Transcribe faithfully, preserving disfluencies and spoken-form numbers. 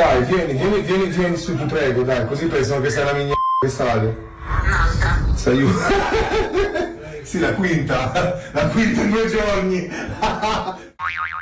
Dai, vieni, vieni, vieni, vieni su, ti prego, dai, così pensano che sei una migna che sale. Un'altra. Sei una. Sì, la quinta, la quinta in due giorni.